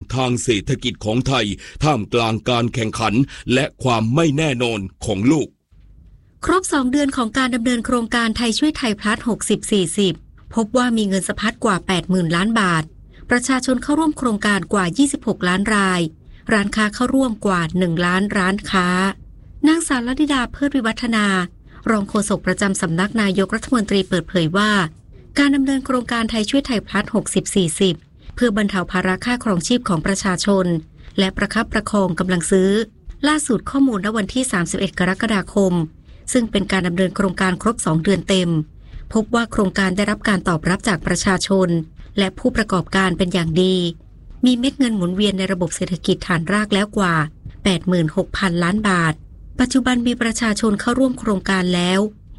ทางเศรษฐกิจของไทยท่ามกลางการแข่งขันและความไม่แน่นอนของโลกครบ2 เดือนของการดำเนินโครงการไทยช่วยไทยพลัส60-40พบว่ามีเงินสะพัดกว่า 80,000 ล้านบาทประชาชนเข้าร่วมโครงการกว่า26 ล้านรายร้านค้าเข้าร่วมกว่า1 ล้านร้านค้านางสาวลัดดาเพิดวิวัฒนารองโฆษกประจำสำนักนายกรัฐมนตรีเปิดเผยว่าการดำเนินโครงการไทยช่วยไทยพลัส60-40เพื่อบรรเทาภาระค่าครองชีพของประชาชนและประคับประคองกำลังซื้อล่าสุดข้อมูลณวันที่31 กรกฎาคมซึ่งเป็นการดำเนินโครงการครบ2 เดือนเต็มพบว่าโครงการได้รับการตอบรับจากประชาชนและผู้ประกอบการเป็นอย่างดีมีเม็ดเงินหมุนเวียนในระบบเศรษฐกิจฐานรากแล้วกว่า 86,000 ล้านบาทปัจจุบันมีประชาชนเข้าร่วมโครงการแล้ว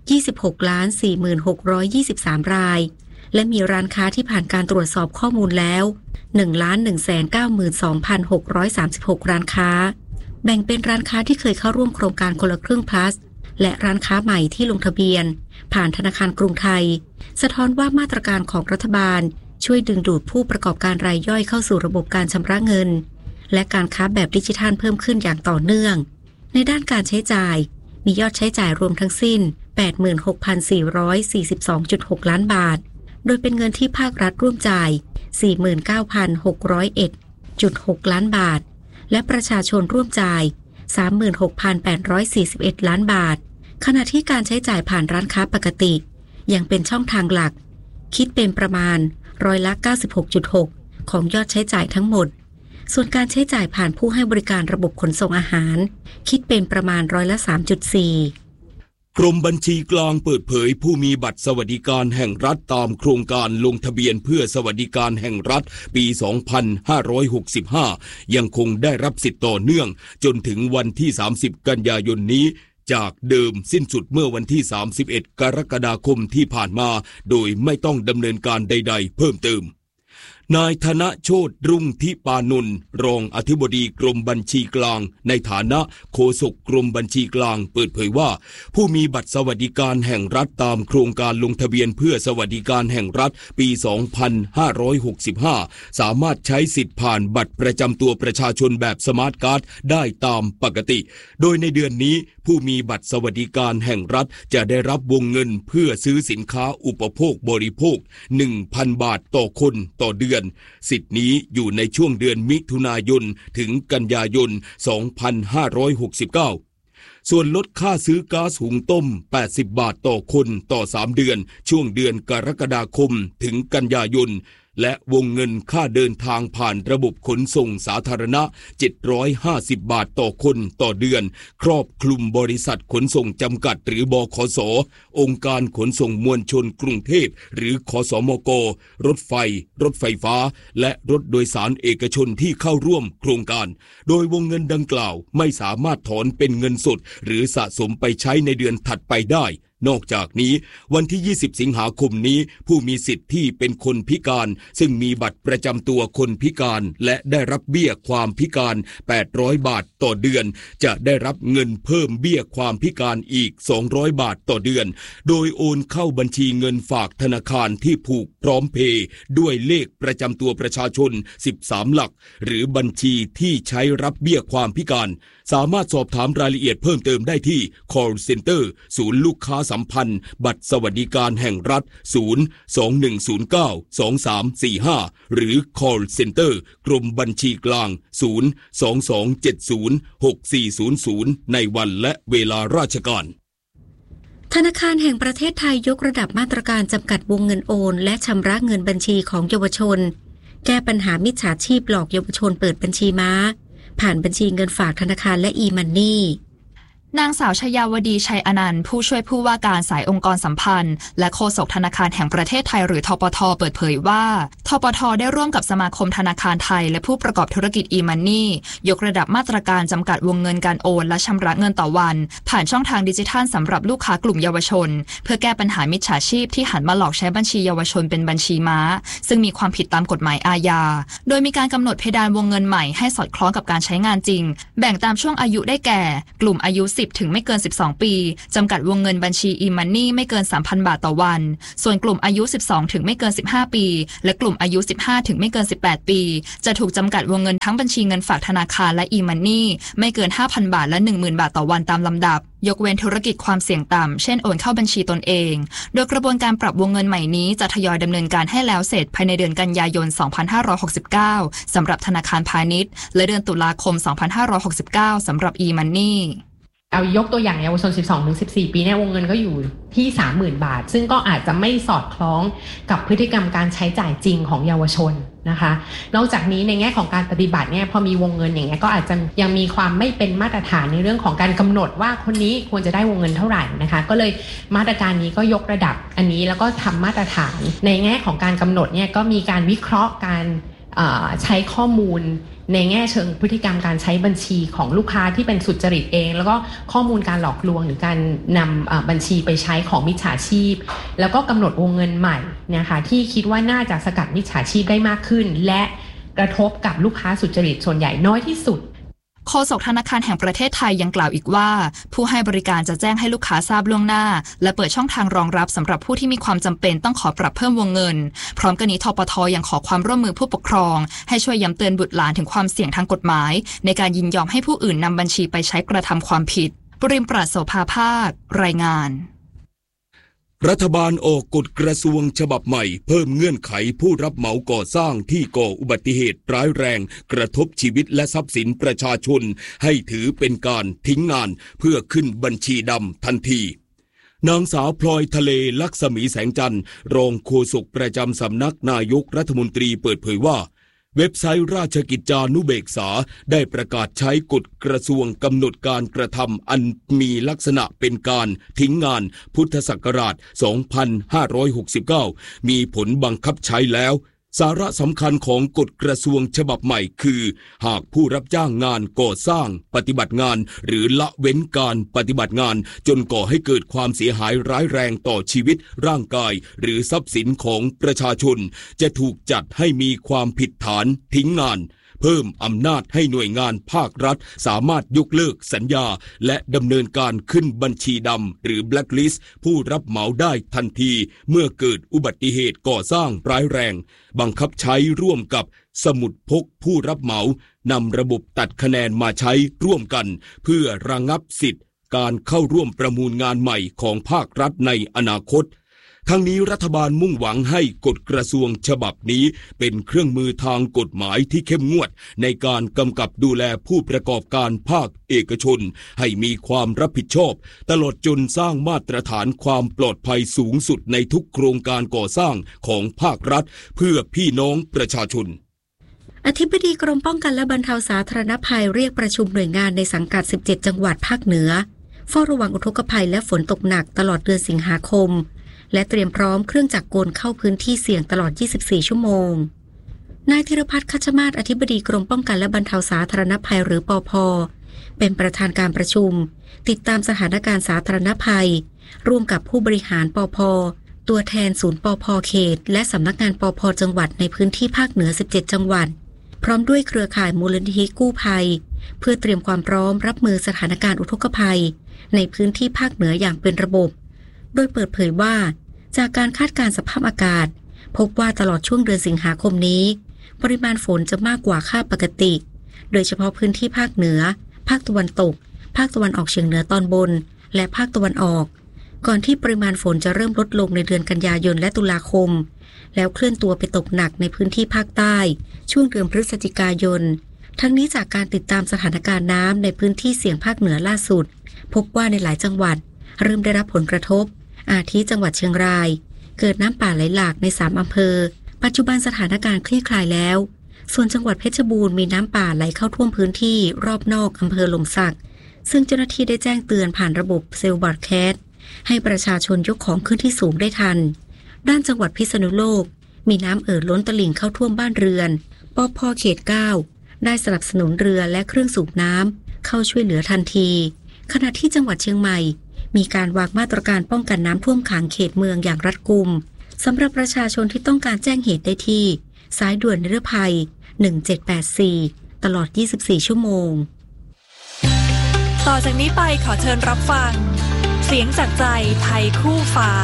26,46,23 รายและมีร้านค้าที่ผ่านการตรวจสอบข้อมูลแล้ว 1,192,636 ร้านค้าแบ่งเป็นร้านค้าที่เคยเข้าร่วมโครงการคนละครึ่ง plus และร้านค้าใหม่ที่ลงทะเบียนผ่านธนาคารกรุงไทยสะท้อนว่ามาตรการของรัฐบาลช่วยดึงดูดผู้ประกอบการรายย่อยเข้าสู่ระบบการชำระเงินและการค้าแบบดิจิทัลเพิ่มขึ้นอย่างต่อเนื่องในด้านการใช้จ่ายมียอดใช้จ่ายรวมทั้งสิ้น 86,442.6 ล้านบาทโดยเป็นเงินที่ภาครัฐร่วมจ่าย 49,601.6 ล้านบาทและประชาชนร่วมจ่าย 36,841 ล้านบาทขณะที่การใช้จ่ายผ่านร้านค้าปกติยังเป็นช่องทางหลักคิดเป็นประมาณ96.6% ของยอดใช้จ่ายทั้งหมดส่วนการใช้จ่ายผ่านผู้ให้บริการระบบขนส่งอาหารคิดเป็นประมาณ3.4% กรมบัญชีกลางเปิดเผยผู้มีบัตรสวัสดิการแห่งรัฐตามโครงการลงทะเบียนเพื่อสวัสดิการแห่งรัฐปี 2565 ยังคงได้รับสิทธิ์ต่อเนื่องจนถึงวันที่ 30 กันยายนนี้จากเดิมสิ้นสุดเมื่อวันที่ 31 กรกฎาคมที่ผ่านมาโดยไม่ต้องดำเนินการใดๆเพิ่มเติมนายธนโชติรุ่งธิปานนท์รองอธิบดีกรมบัญชีกลางในฐานะโฆษกกรมบัญชีกลางเปิดเผยว่าผู้มีบัตรสวัสดิการแห่งรัฐตามโครงการลงทะเบียนเพื่อสวัสดิการแห่งรัฐปี 2565 สามารถใช้สิทธิ์ผ่านบัตรประจำตัวประชาชนแบบสมาร์ทการ์ดได้ตามปกติโดยในเดือนนี้ผู้มีบัตรสวัสดิการแห่งรัฐจะได้รับวงเงินเพื่อซื้อสินค้าอุปโภคบริโภค 1,000 บาทต่อคนต่อเดือนสิทธินี้อยู่ในช่วงเดือนมิถุนายนถึงกันยายน 2569 ส่วนลดค่าซื้อก๊าซหุงต้ม 80 บาทต่อคนต่อ 3 เดือนช่วงเดือนกรกฎาคมถึงกันยายนและวงเงินค่าเดินทางผ่านระบบขนส่งสาธารณะ 750 บาทต่อคนต่อเดือนครอบคลุมบริษัทขนส่งจำกัดหรือบขส.องค์การขนส่งมวลชนกรุงเทพหรือขสมก.รถไฟรถไฟฟ้าและรถโดยสารเอกชนที่เข้าร่วมโครงการโดยวงเงินดังกล่าวไม่สามารถถอนเป็นเงินสดหรือสะสมไปใช้ในเดือนถัดไปได้นอกจากนี้วันที่ 20 สิงหาคมนี้ผู้มีสิทธิ์ที่เป็นคนพิการซึ่งมีบัตรประจำตัวคนพิการและได้รับเบี้ยความพิการ800 บาทต่อเดือนจะได้รับเงินเพิ่มเบี้ยความพิการอีก200 บาทต่อเดือนโดยโอนเข้าบัญชีเงินฝากธนาคารที่ผูกพร้อมเพย์ด้วยเลขประจำตัวประชาชน13 หลักหรือบัญชีที่ใช้รับเบี้ยความพิการสามารถสอบถามรายละเอียดเพิ่มเติมได้ที่ call center ศูนย์ลูกค้าสัมพันธ์บัตรสวัสดิการแห่งรัฐ021092345หรือ call center กรมบัญชีกลาง022706400ในวันและเวลาราชการธนาคารแห่งประเทศไทยยกระดับมาตรการจำกัดวงเงินโอนและชำระเงินบัญชีของเยาวชนแก้ปัญหามิจฉาชีพหลอกเยาวชนเปิดบัญชีม้าผ่านบัญชีเงินฝากธนาคารและ e-money นางสาวชยาวดีชัยอนันต์ผู้ช่วยผู้ว่าการสายองค์กรสัมพันธ์และโฆษกธนาคารแห่งประเทศไทยหรือธปท.เปิดเผยว่าธปท.ได้ร่วมกับสมาคมธนาคารไทยและผู้ประกอบธุรกิจ e-money ยกระดับมาตรการจำกัดวงเงินการโอนและชำระเงินต่อวันผ่านช่องทางดิจิทัลสำหรับลูกค้ากลุ่มเยาวชนเพื่อแก้ปัญหามิจฉาชีพที่หันมาหลอกใช้บัญชีเยาวชนเป็นบัญชีม้าซึ่งมีความผิดตามกฎหมายอาญาโดยมีการกำหนดเพดานวงเงินใหม่ให้สอดคล้องกับการใช้งานจริงแบ่งตามช่วงอายุได้แก่กลุ่มอายุ 10ถึงไม่เกิน12ปีจำกัดวงเงินบัญชี e-money ไม่เกิน 3,000 บาทต่อวันส่วนกลุ่มอายุ12ถึงไม่เกิน15ปีและกลุ่มอายุ15ถึงไม่เกิน18ปีจะถูกจำกัดวงเงินทั้งบัญชีเงินฝากธนาคารและ e-money ไม่เกิน 5,000 บาทและ 10,000 บาทต่อวันตามลำดับยกเว้นธุรกิจความเสี่ยงต่ำเช่นโอนเข้าบัญชีตนเองโดยกระบวนการปรับวงเงินใหม่นี้จะทยอยดำเนินการให้แล้วเสร็จภายในเดือนกันยายน 2569 สำหรับธนาคารพาณิชย์และเดือนตุลาคม 2569 สำหรับ e-money เอายกตัวอย่างเยาวชน 12-14 ปีเนี่ยวงเงินก็อยู่ที่ 30,000 บาทซึ่งก็อาจจะไม่สอดคล้องกับพฤติกรรมการใช้จ่ายจริงของเยาวชนนะคะนอกจากนี้ในแง่ของการปฏิบัติเนี่ยพอมีวงเงินอย่างเงี้ยก็อาจจะยังมีความไม่เป็นมาตรฐานในเรื่องของการกำหนดว่าคนนี้ควรจะได้วงเงินเท่าไหร่นะคะก็เลยมาตรการนี้ก็ยกระดับอันนี้แล้วก็ทำมาตรฐานในแง่ของการกำหนดเนี่ยก็มีการวิเคราะห์การใช้ข้อมูลในแง่เชิงพฤติกรรมการใช้บัญชีของลูกค้าที่เป็นสุจริตเองแล้วก็ข้อมูลการหลอกลวงหรือการนำบัญชีไปใช้ของมิจฉาชีพแล้วก็กำหนดวงเงินใหม่นะคะที่คิดว่าน่าจะสกัดมิจฉาชีพได้มากขึ้นและกระทบกับลูกค้าสุจริตส่วนใหญ่น้อยที่สุดโฆษกธนาคารแห่งประเทศไทยยังกล่าวอีกว่าผู้ให้บริการจะแจ้งให้ลูกค้าทราบล่วงหน้าและเปิดช่องทางรองรับสำหรับผู้ที่มีความจำเป็นต้องขอปรับเพิ่มวงเงินพร้อมกันนี้ธปท.ยังขอความร่วมมือผู้ปกครองให้ช่วยย้ำเตือนบุตรหลานถึงความเสี่ยงทางกฎหมายในการยินยอมให้ผู้อื่นนำบัญชีไปใช้กระทำความผิดปริมปราศโสภาภาครายงานรัฐบาลออกกฎกระทรวงฉบับใหม่เพิ่มเงื่อนไขผู้รับเหมาก่อสร้างที่ก่ออุบัติเหตุร้ายแรงกระทบชีวิตและทรัพย์สินประชาชนให้ถือเป็นการทิ้งงานเพื่อขึ้นบัญชีดำทันทีนางสาวพลอยทะเลลักษมีแสงจันทร์รองโฆษกประจำสำนักนายกรัฐมนตรีเปิดเผยว่าเว็บไซต์ราชกิจจานุเบกษาได้ประกาศใช้กฎกระทรวงกำหนดการกระทำอันมีลักษณะเป็นการทิ้งงานพุทธศักราช 2569 มีผลบังคับใช้แล้วสาระสำคัญของกฎกระทรวงฉบับใหม่คือหากผู้รับจ้างงานก่อสร้างปฏิบัติงานหรือละเว้นการปฏิบัติงานจนก่อให้เกิดความเสียหายร้ายแรงต่อชีวิตร่างกายหรือทรัพย์สินของประชาชนจะถูกจัดให้มีความผิดฐานทิ้งงานเพิ่มอำนาจให้หน่วยงานภาครัฐสามารถยกเลิกสัญญาและดำเนินการขึ้นบัญชีดำหรือแบล็คลิสต์ผู้รับเหมาได้ทันทีเมื่อเกิดอุบัติเหตุก่อสร้างร้ายแรงบังคับใช้ร่วมกับสมุดพกผู้รับเหมานำระบบตัดคะแนนมาใช้ร่วมกันเพื่อระงับสิทธิ์การเข้าร่วมประมูลงานใหม่ของภาครัฐในอนาคตทั้งนี้รัฐบาลมุ่งหวังให้กฎกระทรวงฉบับนี้เป็นเครื่องมือทางกฎหมายที่เข้มงวดในการกำกับดูแลผู้ประกอบการภาคเอกชนให้มีความรับผิดชอบตลอดจนสร้างมาตรฐานความปลอดภัยสูงสุดในทุกโครงการก่อสร้างของภาครัฐเพื่อพี่น้องประชาชนอธิบดีกรมป้องกันและบรรเทาสาธารณภัยเรียกประชุมหน่วยงานในสังกัด17จังหวัดภาคเหนือเฝ้าระวังอุทกภัยและฝนตกหนักตลอดเดือนสิงหาคมและเตรียมพร้อมเครื่องจักรกลเข้าพื้นที่เสี่ยงตลอด24ชั่วโมงนายธีรพัฒน์คัชมาศอธิบดีกรมป้องกันและบรรเทาสาธารณภัยหรือปภ.เป็นประธานการประชุมติดตามสถานการณ์สาธารณภัยร่วมกับผู้บริหารปภ.ตัวแทนศูนย์ปภ.เขตและสำนักงานปภ.จังหวัดในพื้นที่ภาคเหนือ17จังหวัดพร้อมด้วยเครือข่ายมูลนิธิกู้ภัยเพื่อเตรียมความพร้อมรับมือสถานการณ์อุทกภัยในพื้นที่ภาคเหนืออย่างเป็นระบบโดยเปิดเผยว่าจากการคาดการณ์สภาพอากาศพบว่าตลอดช่วงเดือนสิงหาคมนี้ปริมาณฝนจะมากกว่าค่าปกติโดยเฉพาะพื้นที่ภาคเหนือภาคตะวันตกภาคตะวันออกเฉียงเหนือตอนบนและภาคตะวันออกก่อนที่ปริมาณฝนจะเริ่มลดลงในเดือนกันยายนและตุลาคมแล้วเคลื่อนตัวไปตกหนักในพื้นที่ภาคใต้ช่วงเดือนพฤศจิกายนทั้งนี้จากการติดตามสถานการณ์น้ำในพื้นที่เสี่ยงภาคเหนือล่าสุดพบว่าในหลายจังหวัดเริ่มได้รับผลกระทบอาทิจังหวัดเชียงรายเกิดน้ำป่าไหลหลากใน3อำเภอปัจจุบันสถานการณ์คลี่คลายแล้วส่วนจังหวัดเพชรบูรณ์มีน้ำป่าไหลเข้าท่วมพื้นที่รอบนอกอำเภอหล่มสักซึ่งเจ้าหน้าที่ได้แจ้งเตือนผ่านระบบเซลล์บอดแคสต์ให้ประชาชนยกของขึ้นที่สูงได้ทันด้านจังหวัดพิษณุโลกมีน้ำล้นตลิ่งเข้าท่วมบ้านเรือนปภ.เขต 9ได้สนับสนุนเรือและเครื่องสูบน้ำเข้าช่วยเหลือทันทีขณะที่จังหวัดเชียงใหม่มีการวางมาตรการป้องกันน้ำท่วมขังเขตเมืองอย่างรัดกุมสำหรับประชาชนที่ต้องการแจ้งเหตุได้ที่สายด่วนนิรภัย1784ตลอด24ชั่วโมงตต่อจากนี้ไปขอเชิญรับฟังเสียงจากใจไทยคู่ฟ้า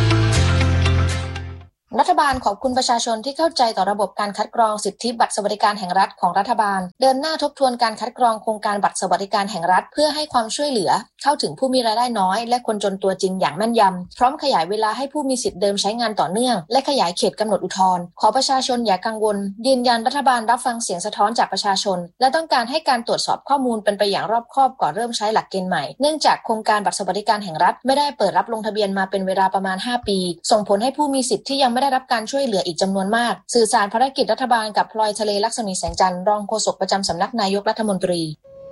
รัฐบาลขอบคุณประชาชนที่เข้าใจต่อระบบการคัดกรองสิทธิบัตรสวัสดิการแห่งรัฐของรัฐบาลเดินหน้าทบทวนการคัดกรองโครงการบัตรสวัสดิการแห่งรัฐเพื่อให้ความช่วยเหลือเข้าถึงผู้มีรายได้น้อยและคนจนตัวจริงอย่างแม่นยำพร้อมขยายเวลาให้ผู้มีสิทธิ์เดิมใช้งานต่อเนื่องและขยายเขตกำหนดอุทธรณ์ขอประชาชนอย่ากังวลยืนยันรัฐบาลรับฟังเสียงสะท้อนจากประชาชนและต้องการให้การตรวจสอบข้อมูลเป็นไปอย่างรอบคอบก่อนเริ่มใช้หลักเกณฑ์ใหม่เนื่องจากโครงการบัตรสวัสดิการแห่งรัฐไม่ได้เปิดรับลงทะเบียนมาเป็นเวลาประมาณ5ปีส่งผลให้ผู้มีสิทธิ์ที่ยังไม่ได้รับการช่วยเหลืออีกจำนวนมากสื่อสารภารกิจรัฐบาลกับพลอยทะเลลักษมีแสงจันทร์รองโฆษกประจำสำนักนายกรัฐมนตรี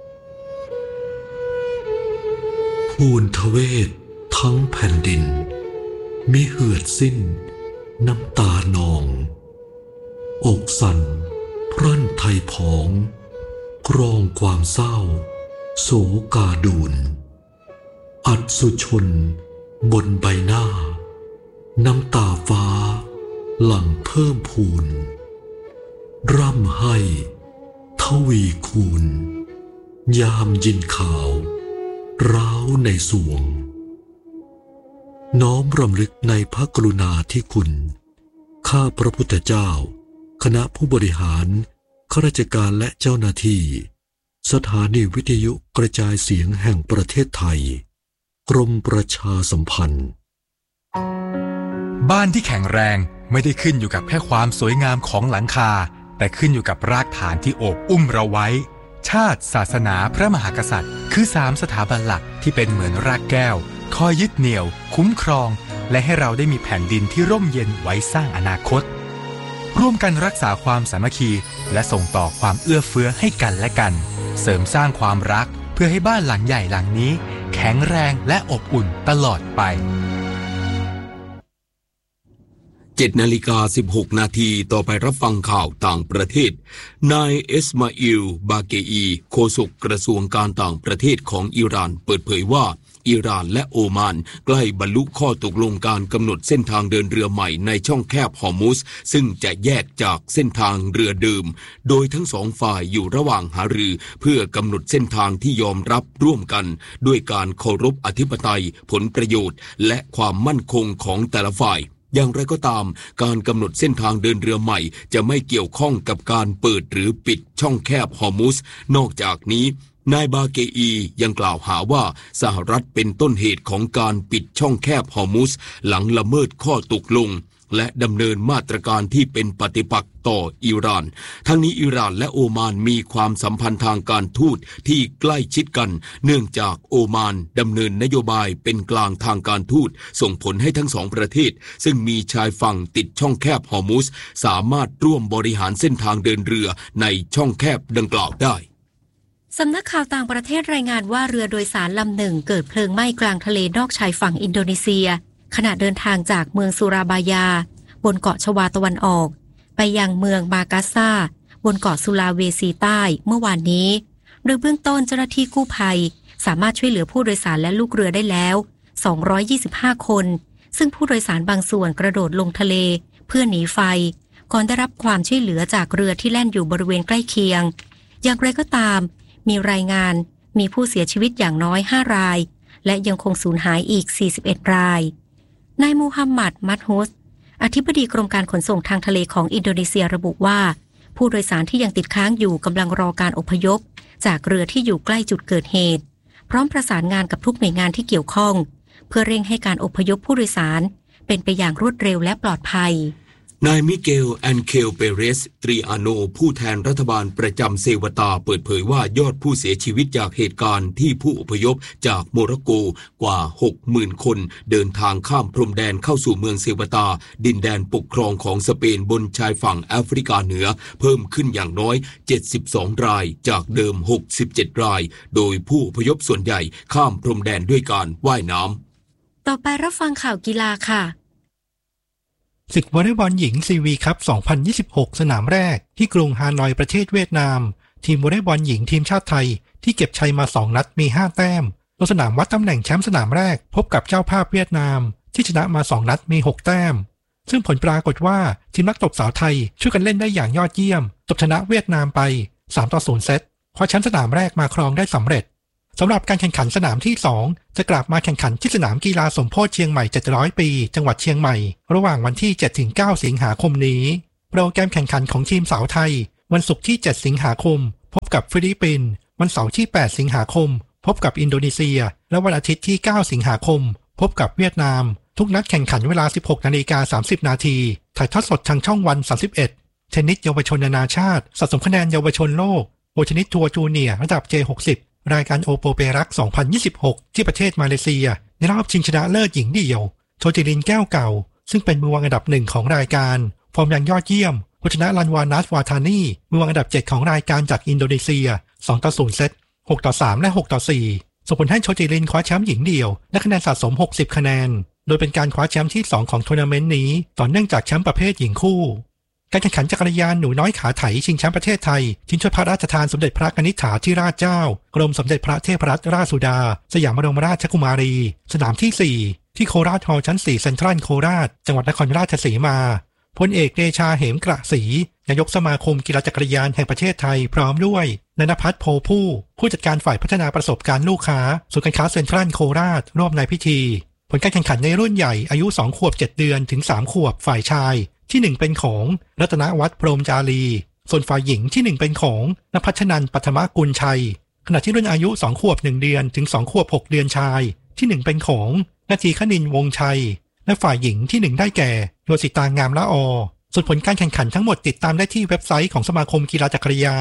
ภูนทเวศทั้งแผ่นดินมิเหือดสิ้นน้ำตานองอกสั่นพรั่นไทยผองกรองความเศร้าโศกาดูนอัศชนบนใบหน้าน้ำตาฟ้าหลั่งเพิ่มพูนร่ำให้ทวีคูณยามยินข่าวร้าวในสวงน้อมรำลึกในพระกรุณาธิคุณข้าพระพุทธเจ้าคณะผู้บริหารข้าราชการและเจ้าหน้าที่สถานีวิทยุกระจายเสียงแห่งประเทศไทยกรมประชาสัมพันธ์บ้านที่แข็งแรงไม่ได้ขึ้นอยู่กับแค่ความสวยงามของหลังคาแต่ขึ้นอยู่กับรากฐานที่โอบอุ้มเราไว้ชาติศาสนาพระมหากษัตริย์คือ3สถาบันหลักที่เป็นเหมือนรากแก้วคอยยึดเหนี่ยวคุ้มครองและให้เราได้มีแผ่นดินที่ร่มเย็นไว้สร้างอนาคตร่วมกันรักษาความสามัคคีและส่งต่อความเอื้อเฟื้อให้กันและกันเสริมสร้างความรักเพื่อให้บ้านหลังใหญ่หลังนี้แข็งแรงและอบอุ่นตลอดไป 7:16 น.ต่อไปรับฟังข่าวต่างประเทศนายเอสมาอิล บาเกอีโฆษกกระทรวงการต่างประเทศของอิหร่านเปิดเผยว่าอิหร่านและโอมานใกล้บรรลุข้อตกลงการกำหนดเส้นทางเดินเรือใหม่ในช่องแคบฮอร์มุซซึ่งจะแยกจากเส้นทางเรือเดิมโดยทั้งสองฝ่ายอยู่ระหว่างหารือเพื่อกำหนดเส้นทางที่ยอมรับร่วมกันด้วยการเคารพอธิปไตยผลประโยชน์และความมั่นคงของแต่ละฝ่ายอย่างไรก็ตามการกำหนดเส้นทางเดินเรือใหม่จะไม่เกี่ยวข้องกับการเปิดหรือปิดช่องแคบฮอร์มุซนอกจากนี้นายบาเกอียังกล่าวหาว่าสหรัฐเป็นต้นเหตุของการปิดช่องแคบฮอร์มุซหลังละเมิดข้อตกลงและดำเนินมาตรการที่เป็นปฏิปักษ์ต่ออิหร่านทั้งนี้อิหร่านและโอมานมีความสัมพันธ์ทางการทูตที่ใกล้ชิดกันเนื่องจากโอมานดำเนินนโยบายเป็นกลางทางการทูตส่งผลให้ทั้งสองประเทศซึ่งมีชายฝั่งติดช่องแคบฮอร์มุซสามารถร่วมบริหารเส้นทางเดินเรือในช่องแคบดังกล่าวได้สำนักข่าวต่างประเทศรายงานว่าเรือโดยสารลำหนึ่งเกิดเพลิงไหม้กลางทะเลนอกชายฝั่งอินโดนีเซียขณะเดินทางจากเมืองสุราบายาบนเกาะชวาตะวันออกไปยังเมืองมากัสซาบนเกาะสุลาเวซีใต้เมื่อวานนี้โดยเบื้องต้นเจ้าหน้าที่กู้ภัยสามารถช่วยเหลือผู้โดยสารและลูกเรือได้แล้ว225คนซึ่งผู้โดยสารบางส่วนกระโดดลงทะเลเพื่อหนีไฟก่อนได้รับความช่วยเหลือจากเรือที่แล่นอยู่บริเวณใกล้เคียงอย่างไรก็ตามมีรายงานมีผู้เสียชีวิตอย่างน้อย5รายและยังคงสูญหายอีก41รายนายมูฮัมหมัด มัดฮุสอธิบดีกรมการขนส่งทางทะเลของอินโดนีเซียระบุว่าผู้โดยสารที่ยังติดค้างอยู่กำลังรอการอพยพจากเรือที่อยู่ใกล้จุดเกิดเหตุพร้อมประสานงานกับทุกหน่วยงานที่เกี่ยวข้องเพื่อเร่งให้การอพยพผู้โดยสารเป็นไปอย่างรวดเร็วและปลอดภัยนายมิเกล แอนเคล เปเรส ตรีอาโนผู้แทนรัฐบาลประจำเซวตาเปิดเผยว่ายอดผู้เสียชีวิตจากเหตุการณ์ที่ผู้อพยพจากโมร็อกโกกว่า 60,000 คนเดินทางข้ามพรมแดนเข้าสู่เมืองเซวตาดินแดนปกครองของสเปนบนชายฝั่งแอฟริกาเหนือเพิ่มขึ้นอย่างน้อย72รายจากเดิม67รายโดยผู้อพยพส่วนใหญ่ข้ามพรมแดนด้วยการว่ายน้ำต่อไปรับฟังข่าวกีฬาค่ะศึกวอลเลย์บอลหญิงซีวีคัพ 2026 สนามแรกที่กรุงฮานอยประเทศเวียดนามทีมวอลเลย์บอลหญิงทีมชาติไทยที่เก็บชัยมา2นัดมี5แต้มลงสนามวัดตำแหน่งแชมป์สนามแรกพบกับเจ้าภาพเวียดนามที่ชนะมา2นัดมี6แต้มซึ่งผลปรากฏว่าทีมนักตบสาวไทยช่วยกันเล่นได้อย่างยอดเยี่ยมตบชนะเวียดนามไป3-0 เซตคว้าแชมป์สนามแรกมาครองได้สำเร็จสำหรับการแข่งขันสนามที่ 2จะกลับมาแข่งขันที่สนามกีฬาสมโพธิเชียงใหม่700ปีจังหวัดเชียงใหม่ระหว่างวันที่ 7-9 สิงหาคมนี้โปรแกรมแข่งขันของทีมสาวไทยวันศุกร์ที่7สิงหาคมพบกับฟิลิปปินส์วันเสาร์ที่8สิงหาคมพบกับอินโดนีเซียและวันอาทิตย์ที่9สิงหาคมพบกับเวียดนามทุกนัดแข่งขันเวลา 16:30 น.ถ่ายทอดสดทางช่องวัน31เทนนิสเยาวชนนานาชาติสะสมคะแนนเยาวชนโลกโอชนิดทัวร์จูเนียร์ระดับ J60 รายการโอโปเปรัก2026ที่ประเทศมาเลเซียในรอบชิงชนะเลิศหญิงเดี่ยวโชจิรินแก้วเก่าซึ่งเป็นมือวางอันดับ1ของรายการฟอร์มอย่างยอดเยี่ยมผู้ชนะลันวานัสวาทานีมือวางอันดับ7ของรายการจากอินโดนีเซีย 2-0 เซต 6-3 และ 6-4 ส่งผลให้โชจิรินคว้าแชมป์หญิงเดี่ยวและคะแนนสะสม60คะแนนโดยเป็นการคว้าแชมป์ที่2ของทัวร์นาเมนต์นี้ต่อเนื่องจากแชมป์ประเภทหญิงคู่การแข่งขันจักรยานหนูน้อยขาไถชิงแชมป์ประเทศไทยชิงถ้วยพระราชทานสมเด็จพระกนิษฐาธิราชเจ้ากรมสมเด็จพระเทพรัตนราชสุดาสยามบรมราชกุมารีสนามที่4ที่โคราชฮอลล์ชั้น4เซ็นทรัลโคราชจังหวัดนครราชสีมาพลเอกเดชาเหมกระศรีนายกสมาคมกีฬาจักรยานแห่งประเทศไทยพร้อมด้วยณณภัทรโพผู้จัดการฝ่ายพัฒนาประสบการณ์ลูกค้าศูนย์การค้าเซ็นทรัลโคราชร่วมในพิธีผลการแข่งขันในรุ่นใหญ่อายุ2 ขวบ 7 เดือนถึง 3 ขวบฝ่ายชายที่1เป็นของรัตนวัฒน์พรหมจารีส่วนฝ่ายหญิงที่1เป็นของณภัชนันท์ปัทมกุลชัยขณะที่รุ่นอายุ2 ขวบ 1 เดือนถึง 2 ขวบ 6 เดือนชายที่1เป็นของนาทีคณินวงชัยและฝ่ายหญิงที่1ได้แก่โยสิตางามละอส่วนผลการแข่งขันทั้งหมดติดตามได้ที่เว็บไซต์ของสมาคมกีฬาจักรยาน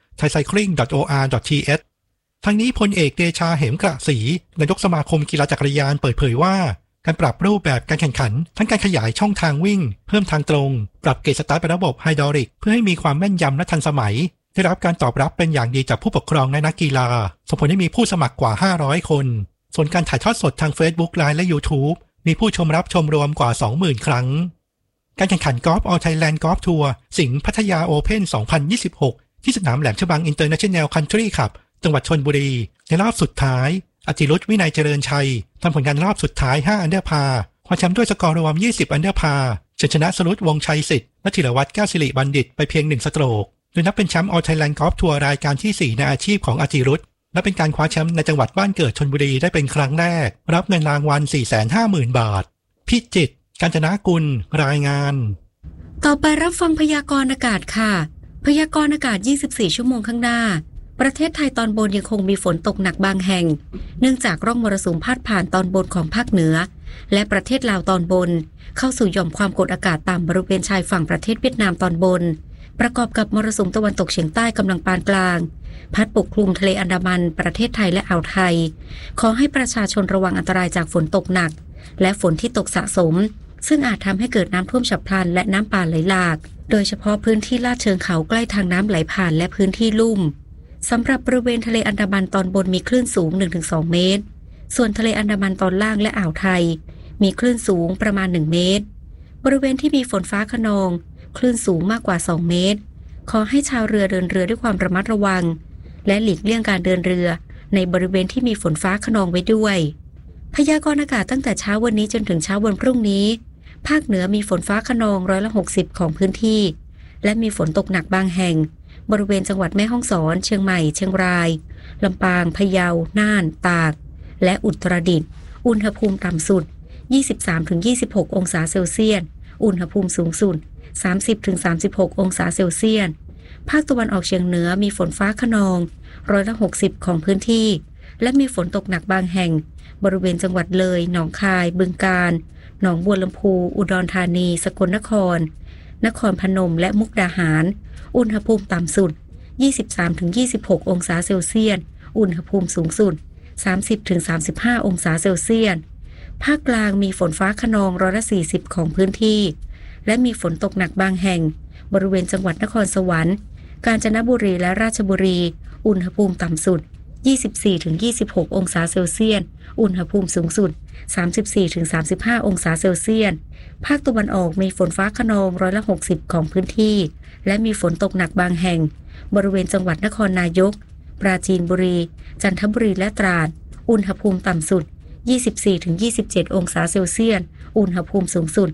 thaicycling.or.th ทั้งนี้พลเอกเดชาเหมกระศรีนายกสมาคมกีฬาจักรยานเปิดเผยว่าการปรับรูปแบบการแข่งขันทั้งการขยายช่องทางวิ่งเพิ่มทางตรงปรับเกจสตาร์ทเป็นระบบไฮดรอลิกเพื่อให้มีความแม่นยำและทันสมัยได้รับการตอบรับเป็นอย่างดีจากผู้ปกครองและนักกีฬาส่งผลให้มีผู้สมัครกว่า500คนส่วนการถ่ายทอดสดทาง Facebook Live และ YouTube มีผู้ชมรับชมรวมกว่า 20,000 ครั้งการแข่งขันกอล์ฟออลไทยแลนด์กอล์ฟทัวร์สิงห์พัทยาโอเพ่น2026ที่สนามแหลมฉบังอินเตอร์เนชั่นแนลคันทรีคลับจังหวัดชลบุรีในรอบสุดท้ายอจิรุตวินัยเจริญชัยทำผลงานรอบสุดท้าย5อันเดอร์พาร์คว้าแชมป์ด้วยสกอร์รวม20อันเดอร์พาร์ชนะสรุตวงชัยสิทธิ์และธีรวัฒน์แก้วศิริบัณฑิตไปเพียง1สโตรกโดยนับเป็นแชมป์ออลไทยแลนด์กอล์ฟทัวร์รายการที่4ในอาชีพของอจิรุตและเป็นการคว้าแชมป์ในจังหวัดบ้านเกิดชลบุรีได้เป็นครั้งแรกรับเงินรางวัล 450,000 บาทพิจิตรกาญจนกุลรายงานต่อไปรับฟังพยากรณ์อากาศค่ะพยากรณ์อากาศ24ชั่วโมงข้างหน้าประเทศไทยตอนบนยังคงมีฝนตกหนักบางแห่งเนื่องจากร่องมรสุมพาดผ่านตอนบนของภาคเหนือและประเทศลาวตอนบนเข้าสู่หย่อมความกดอากาศต่ำบริเวณชายฝั่งประเทศเวียดนามตอนบนประกอบกับมรสุมตะวันตกเฉียงใต้กำลังปานกลางพัดปกคลุมทะเลอันดามันประเทศไทยและอ่าวไทยขอให้ประชาชนระวังอันตรายจากฝนตกหนักและฝนที่ตกสะสมซึ่งอาจทำให้เกิดน้ำท่วมฉับพลันและน้ำป่าไหลหลากโดยเฉพาะพื้นที่ลาดเชิงเขาใกล้ทางน้ำไหลผ่านและพื้นที่ลุ่มสำหรับบริเวณทะเลอันดามันตอนบนมีคลื่นสูง 1-2 เมตรส่วนทะเลอันดามันตอนล่างและอ่าวไทยมีคลื่นสูงประมาณ1เมตรบริเวณที่มีฝนฟ้าคะนองคลื่นสูงมากกว่า2เมตรขอให้ชาวเรือเดินเรือด้วยความระมัดระวังและหลีกเลี่ยงการเดินเรือในบริเวณที่มีฝนฟ้าคะนองไว้ด้วยพยากรณ์อากาศตั้งแต่เช้าวันนี้จนถึงเช้าวันพรุ่งนี้ภาคเหนือมีฝนฟ้าคะนอง60%ของพื้นที่และมีฝนตกหนักบางแห่งบริเวณจังหวัดแม่ฮ่องสอนเชียงใหม่เชียงรายลำปางพะเยาน่านตากและอุตรดิตถ์อุณหภูมิต่ำสุด 23-26 องศาเซลเซียสอุณหภูมิสูงสุด 30-36 องศาเซลเซียสภาคตะวันออกเฉียงเหนือมีฝนฟ้าคะนอง60%ของพื้นที่และมีฝนตกหนักบางแห่งบริเวณจังหวัดเลยหนองคายบึงกาฬหนองบัวลำพูอุดรธานีสกลนครนครพนมและมุกดาหารอุณหภูมิต่ำสุด 23-26 องศาเซลเซียสอุณหภูมิสูงสุด 30-35 องศาเซลเซียสภาคกลางมีฝนฟ้าคะนอง40%ของพื้นที่และมีฝนตกหนักบางแห่งบริเวณจังหวัดนครสวรรค์กาญจนบุรีและราชบุรีอุณหภูมิต่ำสุด 24-26 องศาเซลเซียสอุณหภูมิสูงสุด 34-35 องศาเซลเซียสภาคตะวันออกมีฝนฟ้าคะนอง60%ของพื้นที่และมีฝนตกหนักบางแห่งบริเวณจังหวัดนครนายกปราจีนบุรีจันทบุรีและตราดอุณหภูมิต่ำสุด 24-27 องศาเซลเซียสอุณหภูมิสูงสุด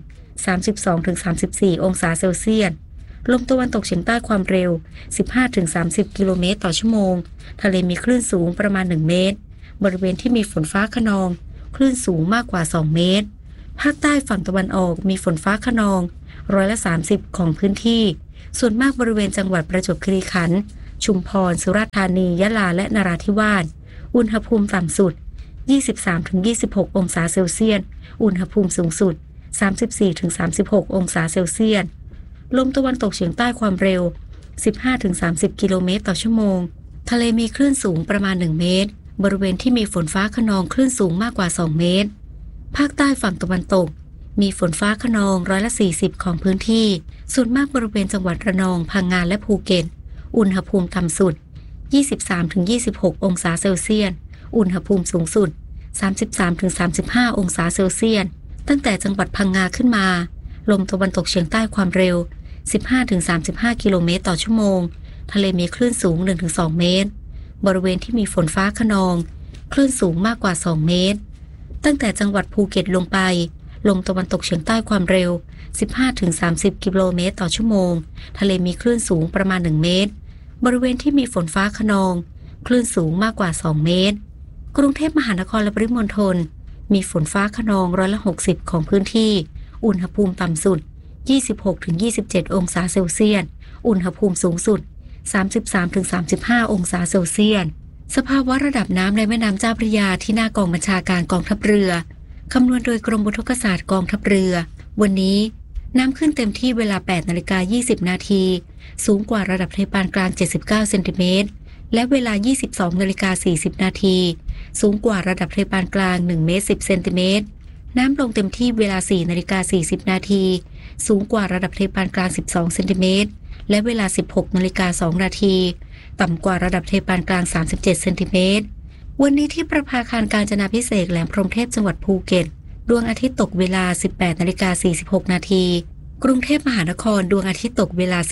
32-34 องศาเซลเซียสลมตะวันตกเฉียงใต้ความเร็ว 15-30 กิโลเมตรต่อชั่วโมงทะเลมีคลื่นสูงประมาณ1เมตรบริเวณที่มีฝนฟ้าคะนองคลื่นสูงมากกว่า2เมตรภาคใต้ฝั่งตะวันออกมีฝนฟ้าคะนอง30%ของพื้นที่ส่วนมากบริเวณจังหวัดประจวบคีรีขันธ์ชุมพรสุราษฎร์ธานียะลาและนราธิวาสอุณหภูมิต่ำสุด 23-26 องศาเซลเซียสอุณหภูมิสูงสุด 34-36 องศาเซลเซียสลมตะวันตกเฉียงใต้ความเร็ว 15-30 กิโลเมตรต่อชั่วโมงทะเลมีคลื่นสูงประมาณ1เมตรบริเวณที่มีฝนฟ้าคะนองคลื่นสูงมากกว่า2เมตรภาคใต้ฝั่งตะวันตกมีฝนฟ้าคะนอง40%ของพื้นที่ส่วนมากบริเวณจังหวัดระนองพังงาและภูเก็ตอุณหภูมิต่ำสุด 23-26 องศาเซลเซียสอุณหภูมิสูงสุด 33-35 องศาเซลเซียสตั้งแต่จังหวัดพังงาขึ้นมาลมตะวันตกเฉียงใต้ความเร็ว 15-35 กิโลเมตรต่อชั่วโมงทะเลมีคลื่นสูง 1-2 เมตรบริเวณที่มีฝนฟ้าคะนองคลื่นสูงมากกว่า2เมตรตั้งแต่จังหวัดภูเก็ตลงไปลมตะวันตกเฉียงใต้ความเร็ว 15-30 กิโลเมตรต่อชั่วโมงทะเลมีคลื่นสูงประมาณ1เมตรบริเวณที่มีฝนฟ้าคะนองคลื่นสูงมากกว่า2เมตรกรุงเทพมหานครและปริมณฑลมีฝนฟ้าคะนอง60%ของพื้นที่อุณหภูมิต่ำสุด 26-27 องศาเซลเซียสอุณหภูมิสูงสุด 33-35 องศาเซลเซียสสภาวะระดับน้ำในแม่น้ำเจ้าพระยาที่หน้ากองบัญชาการกองทัพเรือคำนวณโดยกรมอุทกศาสตร์กองทัพเรือวันนี้น้ำขึ้นเต็มที่เวลา 8:20 นาทีสูงกว่าระดับทะเลปานกลาง79เซนติเมตรและเวลา 22:40 นาทีสูงกว่าระดับทะเลปานกลาง1เมตร10เซนติเมตรน้ำลงเต็มที่เวลา 4:40 นาทีสูงกว่าระดับทะเลปานกลาง12เซนติเมตรและเวลา 16:02 นาทีต่ำกว่าระดับทะเลปานกลาง37เซนติเมตรวันนี้ที่ประภาคารกาญจนาภิเษกแหลมพรหมเทพจังหวัดภูเก็ตดวงอาทิตย์ตกเวลา 18:46 นาทีกรุงเทพมหานครดวงอาทิตย์ตกเวลา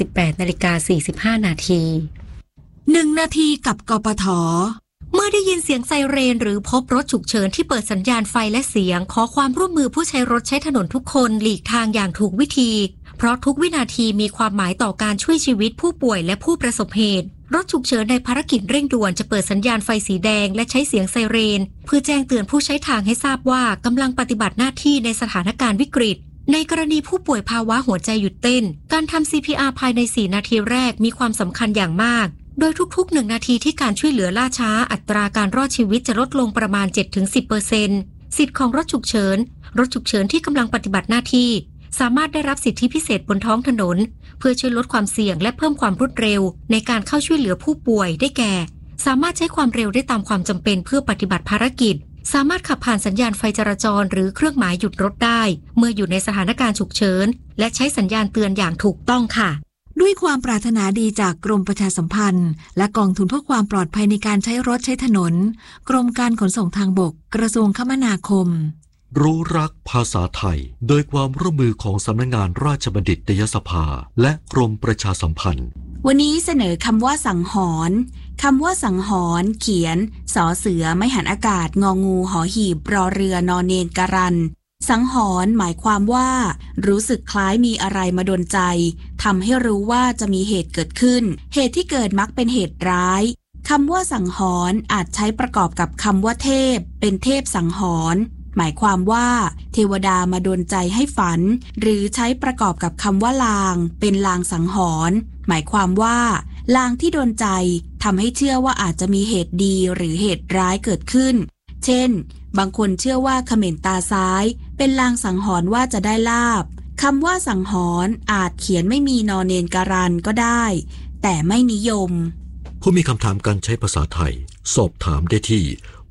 18:45 นาที 1 นาทีกับกปท. เมื่อได้ยินเสียงไซเรนหรือพบรถฉุกเฉินที่เปิดสัญญาณไฟและเสียงขอความร่วมมือผู้ใช้รถใช้ถนนทุกคนหลีกทางอย่างถูกวิธีเพราะทุกวินาทีมีความหมายต่อการช่วยชีวิตผู้ป่วยและผู้ประสบเหตุรถฉุกเฉินในภารกิจเร่งด่วนจะเปิดสัญญาณไฟสีแดงและใช้เสียงไซเรนเพื่อแจ้งเตือนผู้ใช้ทางให้ทราบว่ากำลังปฏิบัติหน้าที่ในสถานการณ์วิกฤตในกรณีผู้ป่วยภาวะหัวใจหยุดเต้นการทำ CPR ภายใน4นาทีแรกมีความสำคัญอย่างมากโดยทุกๆ1นาทีที่การช่วยเหลือล่าช้าอัตราการรอดชีวิตจะลดลงประมาณ 7-10% สิทธิ์ของรถฉุกเฉินที่กำลังปฏิบัติหน้าที่สามารถได้รับสิทธิพิเศษบนท้องถนนเพื่อช่วยลดความเสี่ยงและเพิ่มความรวดเร็วในการเข้าช่วยเหลือผู้ป่วยได้แก่สามารถใช้ความเร็วได้ตามความจำเป็นเพื่อปฏิบัติภารกิจสามารถขับผ่านสัญญาณไฟจราจรหรือเครื่องหมายหยุดรถได้เมื่ออยู่ในสถานการณ์ฉุกเฉินและใช้สัญญาณเตือนอย่างถูกต้องค่ะด้วยความปรารถนาดีจากกรมประชาสัมพันธ์และกองทุนเพื่อความปลอดภัยในการใช้รถใช้ถนนกรมการขนส่งทางบกกระทรวงคมนาคมรู้รักภาษาไทยโดยความร่วมมือของสำนักงานราชบัณฑิตยสภาและกรมประชาสัมพันธ์วันนี้เสนอคำว่าสังหรณ์คำว่าสังหรณ์เขียนสอเสือไม่หันอากาศงองูหอหีบรอเรือนอนเนนการันสังหรณ์หมายความว่ารู้สึกคล้ายมีอะไรมาดลใจทำให้รู้ว่าจะมีเหตุเกิดขึ้นเหตุที่เกิดมักเป็นเหตุร้ายคำว่าสังหรณ์อาจใช้ประกอบกับคำว่าเทพเป็นเทพสังหรณ์หมายความว่าเทวดามาดลใจให้ฝันหรือใช้ประกอบกับคำว่าลางเป็นลางสังหรณ์หมายความว่าลางที่ดลใจทำให้เชื่อว่าอาจจะมีเหตุดีหรือเหตุร้ายเกิดขึ้นเช่นบางคนเชื่อว่าเขม่นตาซ้ายเป็นลางสังหรณ์ว่าจะได้ลาภคำว่าสังหรณ์อาจเขียนไม่มีนอเนนการันก็ได้แต่ไม่นิยมผู้มีคำถามการใช้ภาษาไทยสอบถามได้ที่